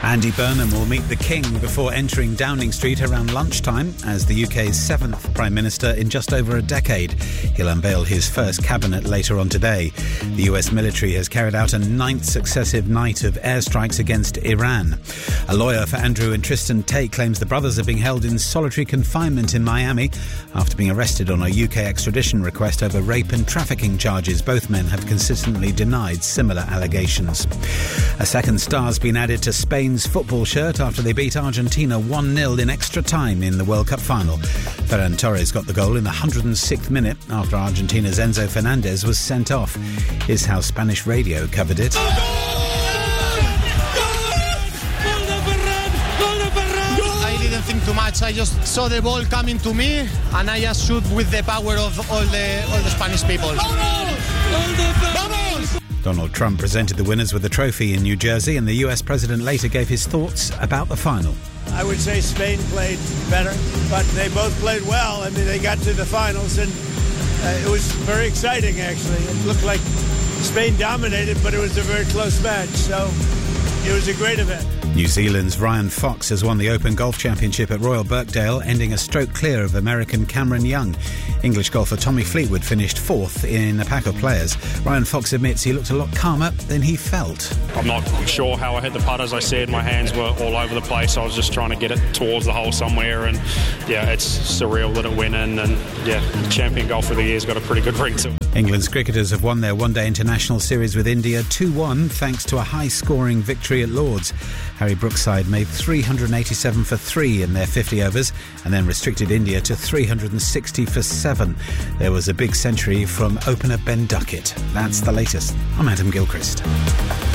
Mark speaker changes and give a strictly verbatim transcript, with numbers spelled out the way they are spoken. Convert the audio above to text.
Speaker 1: Andy Burnham will meet the King before entering Downing Street around lunchtime as the U K's seventh Prime Minister in just over a decade. He'll unveil his first cabinet later on today. The U S military has carried out a ninth successive night of airstrikes against Iran. A lawyer for Andrew and Tristan Tate claims the brothers are being held in solitary confinement in Miami after being arrested on a U K extradition request over rape and trafficking charges. Both men have consistently denied similar allegations. A second star's been added to Spain's football shirt after they beat Argentina one nil in extra time in the World Cup final. Ferran Torres got the goal in the one hundred sixth minute after Argentina's Enzo Fernandez was sent off. Here's how Spanish radio covered it.
Speaker 2: I didn't think too much. I just saw the ball coming to me and I just shoot with the power of all the all the Spanish people.
Speaker 1: Donald Trump presented the winners with a trophy in New Jersey, and the U S president later gave his thoughts about the final.
Speaker 3: I would say Spain played better, but they both played well. I mean, they got to the finals, and uh, it was very exciting, actually. It looked like Spain dominated, but it was a very close match, so it was a great event.
Speaker 1: New Zealand's Ryan Fox has won the Open Golf Championship at Royal Birkdale, ending a stroke clear of American Cameron Young. English golfer Tommy Fleetwood finished fourth in a pack of players. Ryan Fox admits he looked a lot calmer than he felt.
Speaker 4: I'm not sure how I hit the putt. As I said, my hands were all over the place. I was just trying to get it towards the hole somewhere, and yeah, it's surreal that it went in, and yeah, the champion golfer of the year's got a pretty good ring to it.
Speaker 1: England's cricketers have won their one-day international series with India two one thanks to a high-scoring victory at Lord's. Harry Brookside made three hundred eighty-seven for three in their fifty overs and then restricted India to three hundred sixty for seven. There was a big century from opener Ben Duckett. That's the latest. I'm Adam Gilchrist.